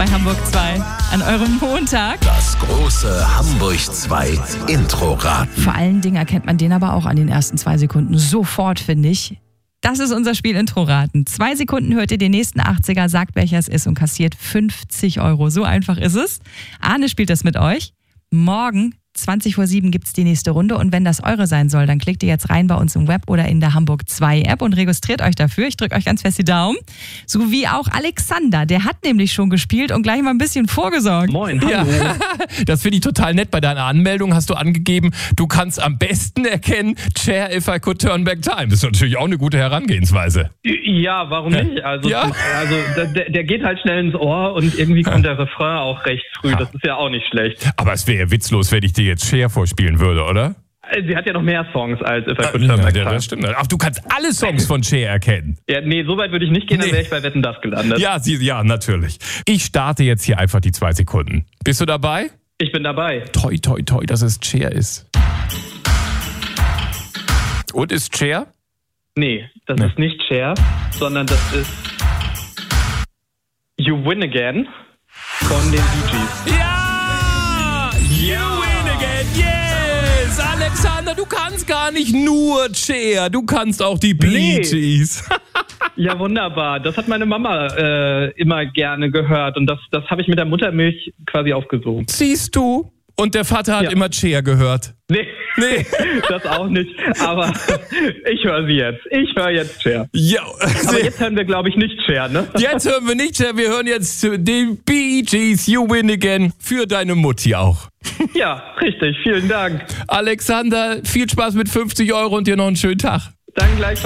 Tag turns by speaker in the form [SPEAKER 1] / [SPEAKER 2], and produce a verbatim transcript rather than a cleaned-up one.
[SPEAKER 1] Hamburg zwei. An eurem Montag.
[SPEAKER 2] Das große Hamburg zwei Intro-Raten.
[SPEAKER 1] Vor allen Dingen erkennt man den aber auch an den ersten zwei Sekunden sofort, finde ich. Das ist unser Spiel Intro-Raten. Zwei Sekunden hört ihr den nächsten achtziger, sagt, welcher es ist und kassiert fünfzig Euro. So einfach ist es. Arne spielt das mit euch. Morgen zwanzig vor sieben gibt es die nächste Runde und wenn das eure sein soll, dann klickt ihr jetzt rein bei uns im Web oder in der Hamburg zwei App und registriert euch dafür. Ich drücke euch ganz fest die Daumen. So wie auch Alexander, der hat nämlich schon gespielt und gleich mal ein bisschen vorgesorgt.
[SPEAKER 3] Moin, hallo.
[SPEAKER 4] Ja, das finde ich total nett. Bei deiner Anmeldung hast du angegeben, du kannst am besten erkennen, Chair if I could turn back time. Das ist natürlich auch eine gute Herangehensweise.
[SPEAKER 3] Ja, warum nicht? Also,
[SPEAKER 4] Ja?
[SPEAKER 3] also der, der geht halt schnell ins Ohr und irgendwie kommt der Refrain auch recht früh. Das ist ja auch nicht schlecht.
[SPEAKER 4] Aber es wäre ja witzlos, wenn ich dir jetzt Cher vorspielen würde, oder?
[SPEAKER 3] Sie hat ja noch mehr Songs als If I Could
[SPEAKER 4] Ja,
[SPEAKER 3] Turn Back
[SPEAKER 4] ja,
[SPEAKER 3] Time.
[SPEAKER 4] das stimmt. Ach, du kannst alle Songs von Cher erkennen.
[SPEAKER 3] Ja, nee, so weit würde ich nicht gehen, dann
[SPEAKER 4] Nee.
[SPEAKER 3] wäre ich bei Wetten, das gelandet.
[SPEAKER 4] Ja, sie, ja, natürlich. Ich starte jetzt hier einfach die zwei Sekunden. Bist du dabei?
[SPEAKER 3] Ich bin dabei.
[SPEAKER 4] Toi, toi, toi, dass es Cher ist. Und ist Cher?
[SPEAKER 3] Nee, das
[SPEAKER 4] Nee.
[SPEAKER 3] ist nicht Cher, sondern das ist You Win Again von den Bee Gees.
[SPEAKER 4] Ja! You win again, yes! Alexander, du kannst gar nicht nur Cher, du kannst auch die Bee
[SPEAKER 3] Nee.
[SPEAKER 4] Gees.
[SPEAKER 3] Ja, wunderbar. Das hat meine Mama äh, immer gerne gehört und das, das habe ich mit der Muttermilch quasi aufgesogen.
[SPEAKER 4] Siehst du? Und der Vater hat
[SPEAKER 3] Ja.
[SPEAKER 4] immer Cher gehört.
[SPEAKER 3] Nee,
[SPEAKER 4] Nee.
[SPEAKER 3] das auch nicht. Aber ich höre sie jetzt. Ich höre jetzt Cher.
[SPEAKER 4] Ja.
[SPEAKER 3] Aber jetzt hören wir, glaube ich, nicht Cher, ne?
[SPEAKER 4] Jetzt hören wir nicht Cher, wir hören jetzt den Bee Gees, You Win Again, für deine Mutti auch.
[SPEAKER 3] Ja, richtig. Vielen Dank.
[SPEAKER 4] Alexander, viel Spaß mit fünfzig Euro und dir noch einen schönen Tag.
[SPEAKER 3] Dann gleich.